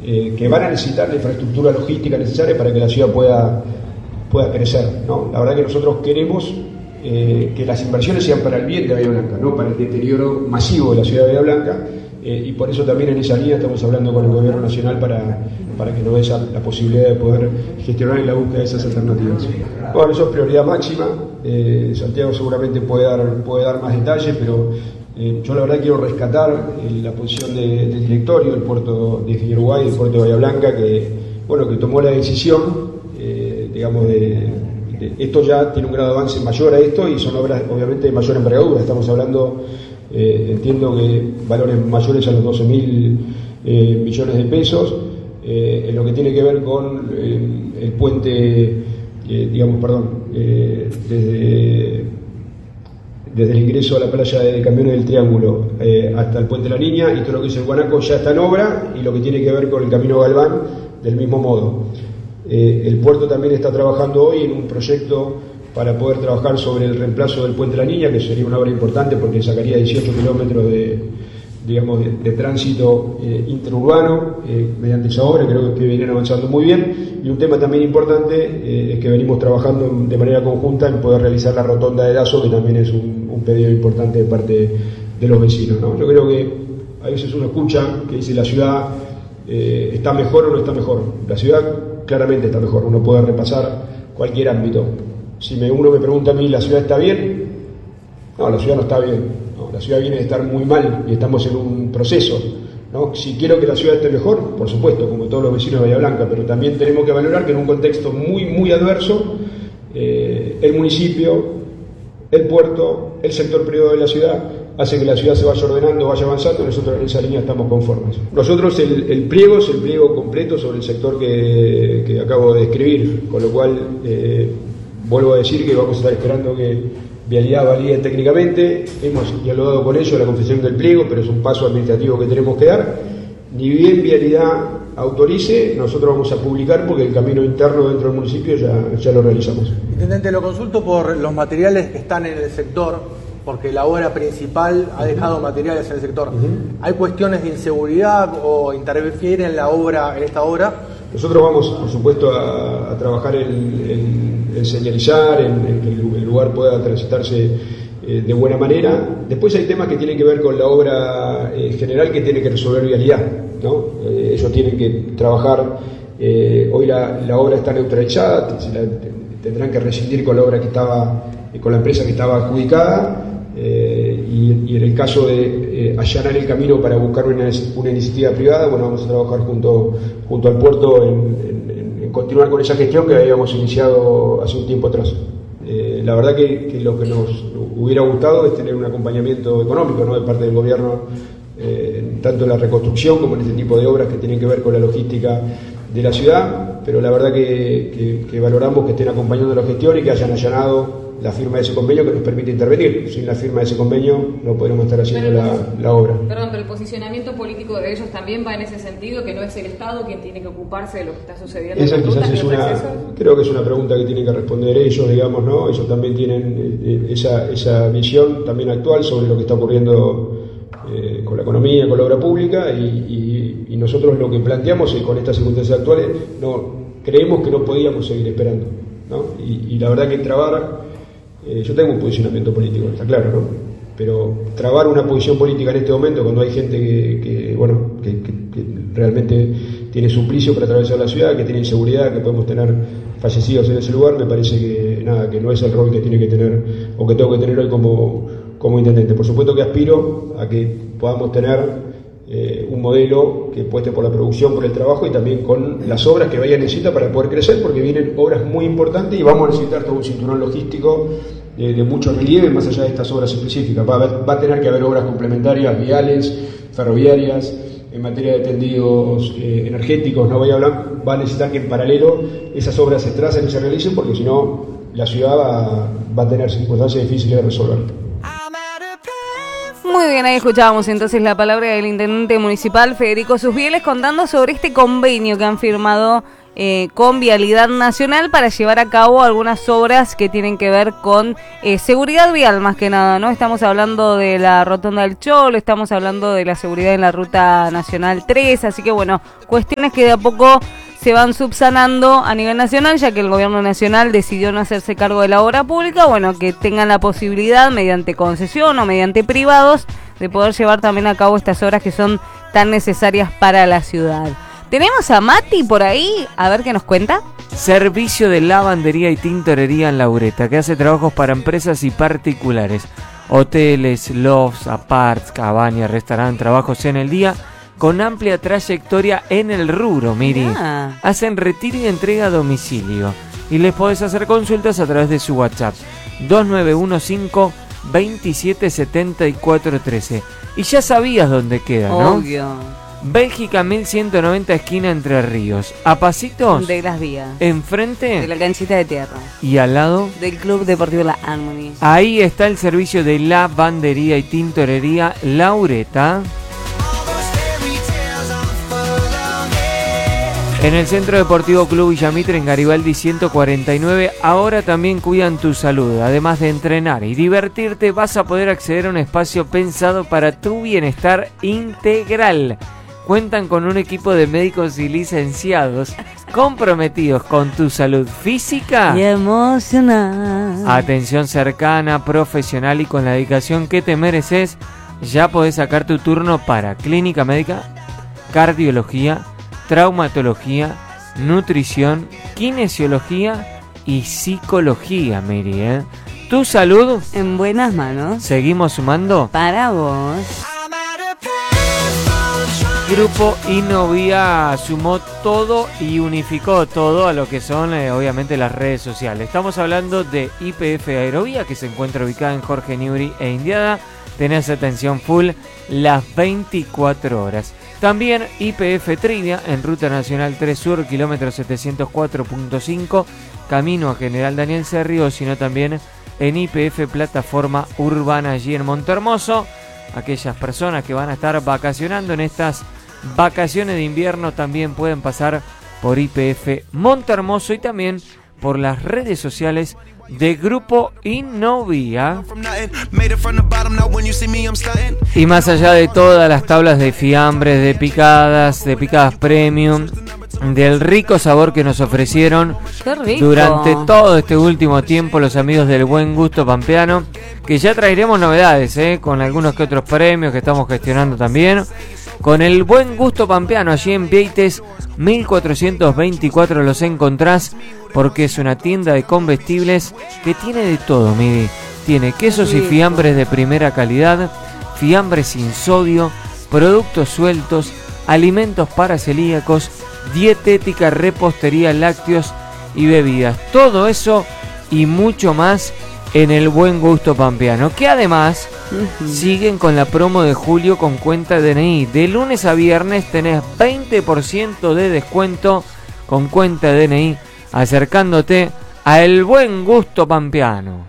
que van a necesitar la infraestructura logística necesaria para que la ciudad pueda crecer, ¿no? La verdad que nosotros queremos que las inversiones sean para el bien de Bahía Blanca, no para el deterioro masivo de la ciudad de Bahía Blanca, y por eso también en esa línea estamos hablando con el gobierno nacional para que nos dé la posibilidad de poder gestionar en la búsqueda de esas alternativas. Bueno, eso es prioridad máxima. Santiago seguramente puede dar más detalles, pero yo la verdad quiero rescatar la posición del directorio del puerto de Ingeniero Uruguay, del puerto de Bahía Blanca, que tomó la decisión, esto ya tiene un grado de avance mayor a esto y son obras obviamente de mayor envergadura. Estamos hablando, entiendo que valores mayores a los 12.000 millones de pesos, en lo que tiene que ver con el puente, desde el ingreso a la playa de Camiones del Triángulo hasta el Puente de la Niña, y todo lo que es el Guanaco ya está en obra, y lo que tiene que ver con el Camino Galván del mismo modo. El puerto también está trabajando hoy en un proyecto para poder trabajar sobre el reemplazo del Puente de la Niña, que sería una obra importante porque sacaría 18 kilómetros de tránsito interurbano mediante esa obra. Creo que vienen avanzando muy bien, y un tema también importante es que venimos trabajando de manera conjunta en poder realizar la rotonda de Dazo, que también es un pedido importante de parte de los vecinos, ¿no? Yo creo que a veces uno escucha que dice la ciudad está mejor o no está mejor. La ciudad claramente está mejor, uno puede repasar cualquier ámbito. Si uno me pregunta a mí, ¿la ciudad está bien? No, la ciudad no está bien, no, la ciudad viene de estar muy mal y estamos en un proceso, ¿no? Si quiero que la ciudad esté mejor, por supuesto, como todos los vecinos de Bahía Blanca, pero también tenemos que valorar que en un contexto muy, muy adverso, el municipio, el puerto, el sector privado de la ciudad hace que la ciudad se vaya ordenando, vaya avanzando, y nosotros en esa línea estamos conformes. Nosotros el pliego es el pliego completo sobre el sector que acabo de describir, con lo cual vuelvo a decir que vamos a estar esperando que Vialidad valide técnicamente. Hemos dialogado con ellos la confección del pliego, pero es un paso administrativo que tenemos que dar. Ni bien Vialidad autorice, nosotros vamos a publicar, porque el camino interno dentro del municipio ya lo realizamos. Intendente, lo consulto por los materiales que están en el sector, porque la obra principal ha dejado materiales en el sector. ¿Hay cuestiones de inseguridad o interfiere en esta obra? Nosotros vamos, por supuesto, a trabajar en señalizar, en que el lugar pueda transitarse de buena manera. Después hay temas que tienen que ver con la obra general que tiene que resolver Vialidad, ¿no? Ellos tienen que trabajar, hoy la obra está neutralizada, tendrán que rescindir con la obra que estaba, con la empresa que estaba adjudicada, y en el caso de allanar el camino para buscar una iniciativa privada, bueno, vamos a trabajar junto al puerto en continuar con esa gestión que habíamos iniciado hace un tiempo atrás. La verdad que lo que nos hubiera gustado es tener un acompañamiento económico, ¿no?, de parte del gobierno, tanto en la reconstrucción como en este tipo de obras que tienen que ver con la logística de la ciudad, pero la verdad que valoramos que estén acompañando la gestión y que hayan allanado la firma de ese convenio que nos permite intervenir. Sin la firma de ese convenio no podemos estar haciendo la obra. Perdón, pero el posicionamiento político de ellos también va en ese sentido, que no es el Estado quien tiene que ocuparse de lo que está sucediendo. Esa quizás creo que es una pregunta que tienen que responder ellos, digamos, ¿no? Ellos también tienen esa visión también actual sobre lo que está ocurriendo con la economía, con la obra pública, y nosotros lo que planteamos con estas circunstancias actuales, creemos que no podíamos seguir esperando, ¿no? Y la verdad que yo tengo un posicionamiento político, está claro, ¿no? Pero trabar una posición política en este momento, cuando hay gente que realmente tiene suplicio para atravesar la ciudad, que tiene inseguridad, que podemos tener fallecidos en ese lugar, me parece que no es el rol que tiene que tener o que tengo que tener hoy como intendente. Por supuesto que aspiro a que podamos tener un modelo que apueste por la producción, por el trabajo y también con las obras que Bahía necesita para poder crecer, porque vienen obras muy importantes y vamos a necesitar todo un cinturón logístico de mucho relieve más allá de estas obras específicas. Va a tener que haber obras complementarias, viales, ferroviarias, en materia de tendidos energéticos, ¿no? Bahía Blanca va a necesitar que en paralelo esas obras se tracen y se realicen, porque si no la ciudad va a tener circunstancias difíciles de resolver. Muy bien, ahí escuchábamos entonces la palabra del intendente municipal Federico Susbieles contando sobre este convenio que han firmado con Vialidad Nacional para llevar a cabo algunas obras que tienen que ver con seguridad vial, más que nada, ¿no? Estamos hablando de la Rotonda del Cholo, estamos hablando de la seguridad en la Ruta Nacional 3, así que bueno, cuestiones que de a poco se van subsanando a nivel nacional, ya que el gobierno nacional decidió no hacerse cargo de la obra pública, bueno, que tengan la posibilidad mediante concesión o mediante privados de poder llevar también a cabo estas obras que son tan necesarias para la ciudad. Tenemos a Mati por ahí, a ver qué nos cuenta. Servicio de lavandería y tintorería en Laureta, que hace trabajos para empresas y particulares. Hoteles, lofts, aparts, cabañas, restaurantes, trabajos en el día, con amplia trayectoria en el rubro, Miri. Hacen retiro y entrega a domicilio. Y les podés hacer consultas a través de su WhatsApp, 2915-277413. Y ya sabías dónde queda, ¿no? Obvio. Bélgica 1190, esquina Entre Ríos. A pasitos de las vías. Enfrente de la canchita de tierra. Y al lado del Club Deportivo La Harmony. Ahí está el servicio de lavandería y tintorería Laureta. En el Centro Deportivo Club Villamitre, en Garibaldi 149, ahora también cuidan tu salud. Además de entrenar y divertirte, vas a poder acceder a un espacio pensado para tu bienestar integral. Cuentan con un equipo de médicos y licenciados comprometidos con tu salud física y emocional. Atención cercana, profesional y con la dedicación que te mereces. Ya podés sacar tu turno para clínica médica, cardiología, traumatología, nutrición, kinesiología y psicología, Miri, ¿eh? Tu salud en buenas manos. Seguimos sumando para vos. Grupo Innovia sumó todo y unificó todo a lo que son obviamente las redes sociales. Estamos hablando de YPF Aerovía, que se encuentra ubicada en Jorge Newbery e Indiada. Tenés atención full las 24 horas. También YPF Trivia en Ruta Nacional 3 Sur, kilómetro 704.5, camino a General Daniel Cerrio, sino también en YPF Plataforma Urbana allí en Montehermoso. Aquellas personas que van a estar vacacionando en estas vacaciones de invierno también pueden pasar por YPF Montehermoso y también por las redes sociales de Grupo Innovia. Y más allá de todas las tablas de fiambres, de picadas premium, del rico sabor que nos ofrecieron durante todo este último tiempo los amigos del Buen Gusto Pampeano, que ya traeremos novedades, con algunos que otros premios que estamos gestionando también. Con el Buen Gusto Pampeano, allí en Vieites 1424 los encontrás, porque es una tienda de comestibles que tiene de todo, Miri. Tiene quesos y fiambres de primera calidad, fiambres sin sodio, productos sueltos, alimentos para celíacos, dietética, repostería, lácteos y bebidas. Todo eso y mucho más en el Buen Gusto Pampeano, que además siguen con la promo de julio con cuenta DNI. De lunes a viernes tenés 20% de descuento con cuenta DNI, acercándote a el Buen Gusto Pampeano.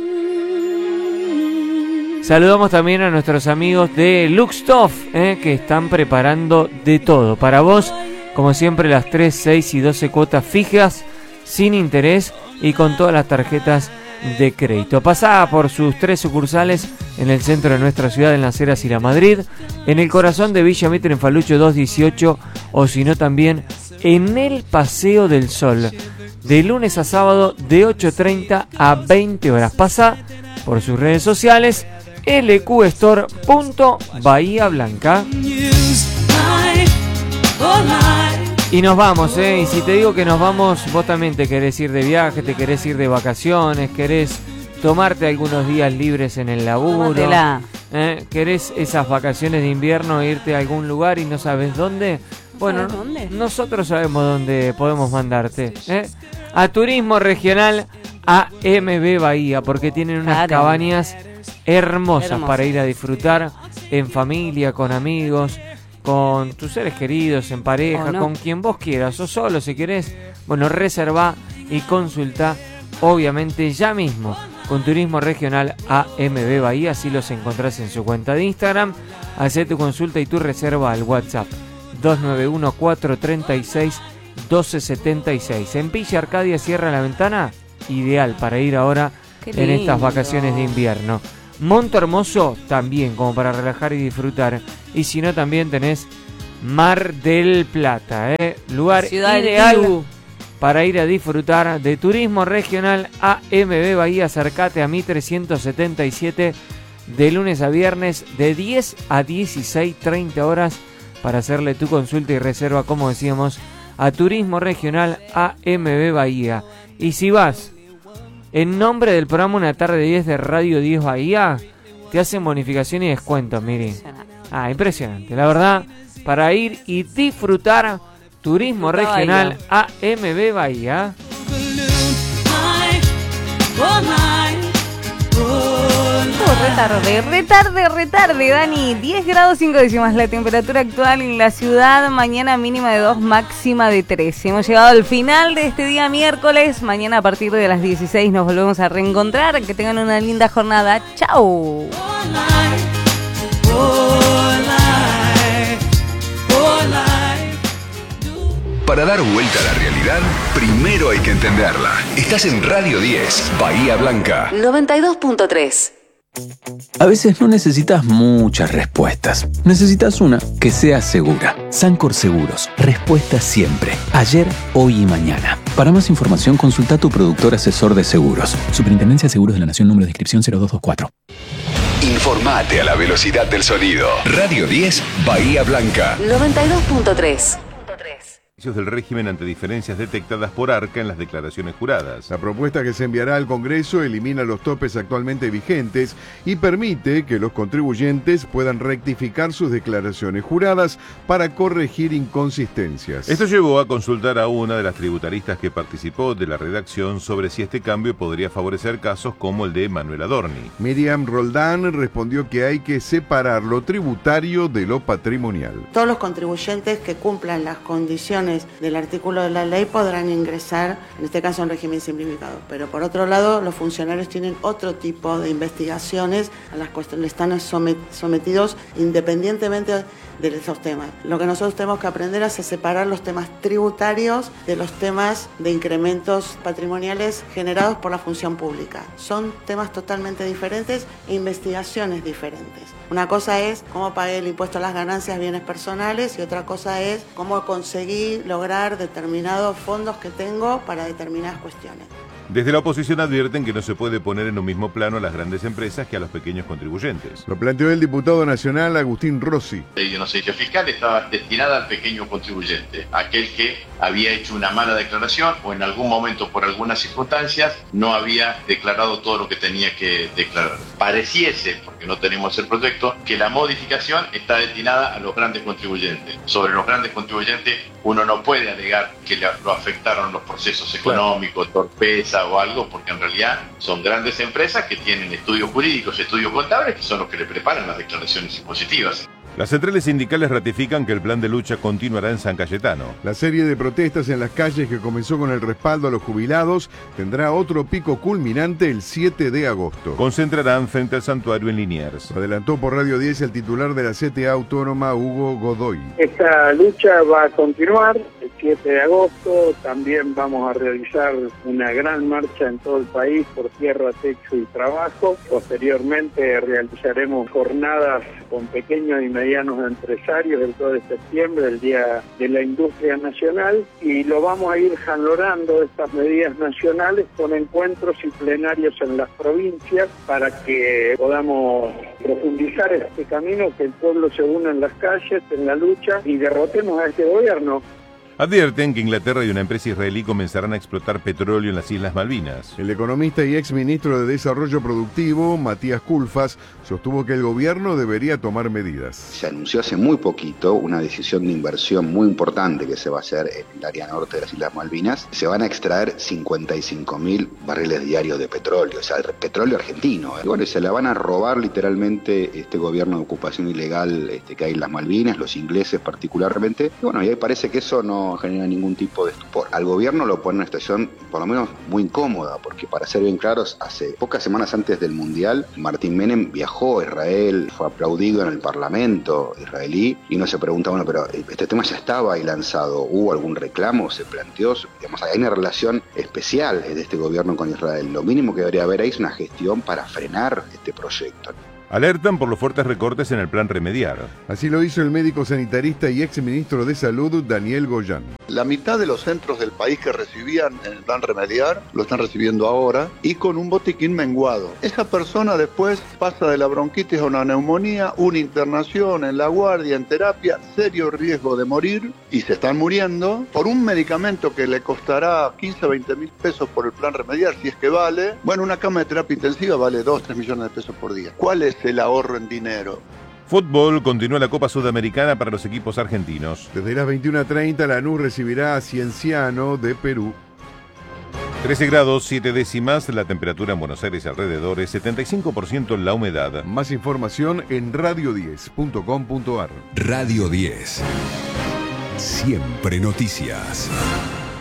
Saludamos también a nuestros amigos de Luxtoff, que están preparando de todo para vos, como siempre, las 3, 6 y 12 cuotas fijas, sin interés y con todas las tarjetas de crédito. Pasá por sus 3 sucursales en el centro de nuestra ciudad, en Las Heras y La Madrid, en el corazón de Villa Mitre, en Falucho 218, o si no también en el Paseo del Sol, de lunes a sábado de 8:30 a 20 horas. Pasá por sus redes sociales, lqstore.bahía Blanca. Y nos vamos, y si te digo que nos vamos, vos también te querés ir de viaje, te querés ir de vacaciones, querés tomarte algunos días libres en el laburo, querés esas vacaciones de invierno, irte a algún lugar y no sabes dónde. Bueno, nosotros sabemos dónde podemos mandarte, a Turismo Regional AMB Bahía, porque tienen unas cabañas hermosas para ir a disfrutar en familia, con amigos, con tus seres queridos, en pareja, con quien vos quieras, o solo si querés. Bueno, reservá y consultá, obviamente, ya mismo con Turismo Regional AMB Bahía, así los encontrás en su cuenta de Instagram. Hacé tu consulta y tu reserva al WhatsApp 291-436 1276. En Villa Arcadia cierra la ventana, ideal para ir ahora en estas vacaciones de invierno. Monte Hermoso también, como para relajar y disfrutar. Y si no, también tenés Mar del Plata, lugar ideal para ir a disfrutar de turismo regional. AMB Bahía, acercate a Mitre 177 de lunes a viernes de 10 a 16:30 horas para hacerle tu consulta y reserva, como decíamos, a turismo regional AMB Bahía. Y si vas en nombre del programa Una Tarde 10 de Radio 10 Bahía, te hacen bonificación y descuentos, Miri. Impresionante, la verdad, para ir y disfrutar turismo regional AMB Bahía. Retarde, Dani. 10 grados 5 décimas la temperatura actual en la ciudad. Mañana mínima de 2, máxima de 3. Hemos llegado al final de este día miércoles. Mañana a partir de las 16 nos volvemos a reencontrar. Que tengan una linda jornada. ¡Chao! Para dar vuelta a la realidad, primero hay que entenderla. Estás en Radio 10, Bahía Blanca. 92.3. A veces no necesitas muchas respuestas. Necesitas una que sea segura. Sancor Seguros. Respuesta siempre. Ayer, hoy y mañana. Para más información, consulta a tu productor asesor de seguros. Superintendencia de Seguros de la Nación, número de inscripción 0224. Informate a la velocidad del sonido. Radio 10, Bahía Blanca. 92.3. Del régimen ante diferencias detectadas por ARCA en las declaraciones juradas. La propuesta que se enviará al Congreso elimina los topes actualmente vigentes y permite que los contribuyentes puedan rectificar sus declaraciones juradas para corregir inconsistencias. Esto llevó a consultar a una de las tributaristas que participó de la redacción sobre si este cambio podría favorecer casos como el de Manuel Adorni. Miriam Roldán respondió que hay que separar lo tributario de lo patrimonial. Todos los contribuyentes que cumplan las condiciones del artículo de la ley podrán ingresar, en este caso, en régimen simplificado. Pero por otro lado, los funcionarios tienen otro tipo de investigaciones a las cuales están sometidos independientemente de esos temas. Lo que nosotros tenemos que aprender es a separar los temas tributarios de los temas de incrementos patrimoniales generados por la función pública. Son temas totalmente diferentes e investigaciones diferentes. Una cosa es cómo pagué el impuesto a las ganancias, bienes personales, y otra cosa es cómo conseguí lograr determinados fondos que tengo para determinadas cuestiones. Desde la oposición advierten que no se puede poner en un mismo plano a las grandes empresas que a los pequeños contribuyentes. Lo planteó el diputado nacional Agustín Rossi. La inocencia fiscal estaba destinada al pequeño contribuyente, aquel que había hecho una mala declaración o en algún momento por algunas circunstancias no había declarado todo lo que tenía que declarar. Pareciese, porque no tenemos el proyecto, que la modificación está destinada a los grandes contribuyentes. Sobre los grandes contribuyentes uno no puede alegar que lo afectaron los procesos económicos, torpeza o algo, porque en realidad son grandes empresas que tienen estudios jurídicos, estudios contables, que son los que le preparan las declaraciones impositivas. Las centrales sindicales ratifican que el plan de lucha continuará en San Cayetano. La serie de protestas en las calles que comenzó con el respaldo a los jubilados tendrá otro pico culminante el 7 de agosto. Concentrarán frente al santuario en Liniers. Lo adelantó por Radio 10 el titular de la CTA Autónoma, Hugo Godoy. Esta lucha va a continuar el 7 de agosto. También vamos a realizar una gran marcha en todo el país por tierra, techo y trabajo. Posteriormente realizaremos jornadas con pequeños y medianos empresarios el 2 de septiembre, el Día de la Industria Nacional, y lo vamos a ir jalonando estas medidas nacionales con encuentros y plenarios en las provincias para que podamos profundizar este camino, que el pueblo se una en las calles, en la lucha, y derrotemos a este gobierno. Advierten que Inglaterra y una empresa israelí comenzarán a explotar petróleo en las Islas Malvinas. El economista y exministro de Desarrollo Productivo, Matías Culfas, sostuvo que el gobierno debería tomar medidas. Se anunció hace muy poquito una decisión de inversión muy importante que se va a hacer en el área norte de las Islas Malvinas. Se van a extraer 55.000 barriles diarios de petróleo, o sea, petróleo argentino. Y bueno, se la van a robar literalmente este gobierno de ocupación ilegal que hay en las Malvinas, los ingleses particularmente. Y bueno, y ahí parece que eso no no genera ningún tipo de estupor. Al gobierno lo pone en una situación, por lo menos, muy incómoda, porque para ser bien claros, hace pocas semanas antes del Mundial, Martín Menem viajó a Israel, fue aplaudido en el Parlamento israelí, y uno se pregunta, bueno, pero este tema ya estaba ahí lanzado, ¿hubo algún reclamo? ¿Se planteó? Digamos, hay una relación especial de este gobierno con Israel. Lo mínimo que debería haber ahí es una gestión para frenar este proyecto. Alertan por los fuertes recortes en el plan Remediar. Así lo hizo el médico sanitarista y exministro de Salud, Daniel Goyan. La mitad de los centros del país que recibían en el plan Remediar lo están recibiendo ahora y con un botiquín menguado. Esa persona después pasa de la bronquitis a una neumonía, una internación en la guardia, en terapia, serio riesgo de morir, y se están muriendo por un medicamento que le costará 15 a 20 mil pesos por el plan Remediar, si es que vale. Bueno, una cama de terapia intensiva vale 2, 3 millones de pesos por día. ¿Cuál es el ahorro en dinero? Fútbol, continúa la Copa Sudamericana para los equipos argentinos. Desde las 21:30 Lanús recibirá a Cienciano de Perú. 13 grados 7 décimas, la temperatura en Buenos Aires y alrededores, 75% la humedad. Más información en radio10.com.ar. Radio 10. Siempre noticias.